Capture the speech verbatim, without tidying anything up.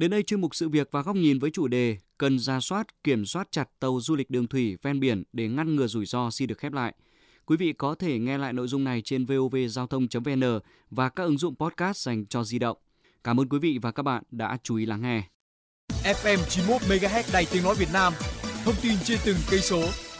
Đến đây chuyên mục Sự việc và góc nhìn với chủ đề cần rà soát, kiểm soát chặt tàu du lịch đường thủy ven biển để ngăn ngừa rủi ro xin được khép lại. Quý vị có thể nghe lại nội dung này trên vovgiao thông.vn và các ứng dụng podcast dành cho di động. Cảm ơn quý vị và các bạn đã chú ý lắng nghe. ép em chín mươi mốt mê ga héc Đài Tiếng nói Việt Nam, thông tin trên từng cây số.